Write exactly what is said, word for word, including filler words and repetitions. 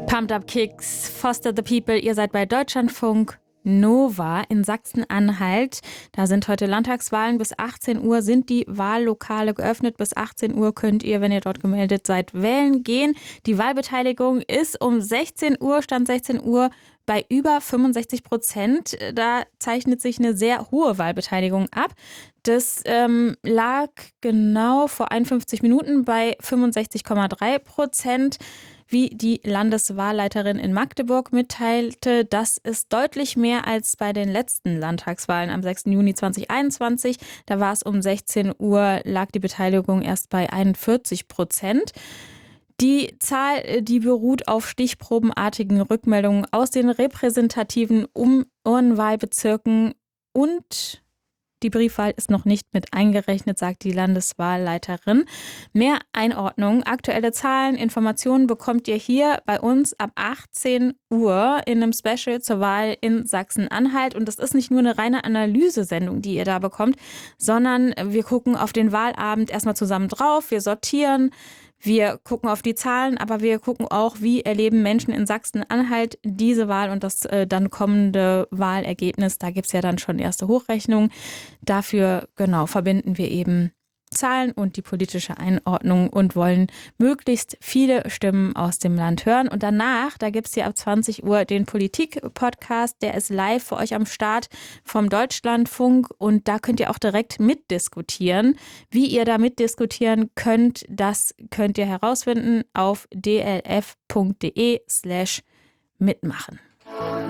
Pumped Up Kicks, Foster the People, ihr seid bei Deutschlandfunk Nova in Sachsen-Anhalt. Da sind heute Landtagswahlen. Bis achtzehn Uhr sind die Wahllokale geöffnet. Bis achtzehn Uhr könnt ihr, wenn ihr dort gemeldet seid, wählen gehen. Die Wahlbeteiligung ist um sechzehn Uhr, Stand sechzehn Uhr, bei über fünfundsechzig Prozent. Da zeichnet sich eine sehr hohe Wahlbeteiligung ab. Das ähm, lag genau vor einundfünfzig Minuten bei fünfundsechzig Komma drei Prozent. Wie die Landeswahlleiterin in Magdeburg mitteilte, das ist deutlich mehr als bei den letzten Landtagswahlen am sechsten Juni zweitausendeinundzwanzig. Da war es um sechzehn Uhr, lag die Beteiligung erst bei einundvierzig Prozent. Die Zahl, die beruht auf stichprobenartigen Rückmeldungen aus den repräsentativen Urnenwahlbezirken und die Briefwahl ist noch nicht mit eingerechnet, sagt die Landeswahlleiterin. Mehr Einordnung, aktuelle Zahlen, Informationen bekommt ihr hier bei uns ab achtzehn Uhr in einem Special zur Wahl in Sachsen-Anhalt. Und das ist nicht nur eine reine Analysesendung, die ihr da bekommt, sondern wir gucken auf den Wahlabend erstmal zusammen drauf, wir sortieren, wir gucken auf die Zahlen, aber wir gucken auch, wie erleben Menschen in Sachsen-Anhalt diese Wahl und das äh, dann kommende Wahlergebnis. Da gibt es ja dann schon erste Hochrechnungen. Dafür, genau, verbinden wir eben Zahlen und die politische Einordnung und wollen möglichst viele Stimmen aus dem Land hören. Und danach, da gibt es hier ab zwanzig Uhr den Politik-Podcast, der ist live für euch am Start vom Deutschlandfunk und da könnt ihr auch direkt mitdiskutieren. Wie ihr da mitdiskutieren könnt, das könnt ihr herausfinden auf dlf.de slash mitmachen.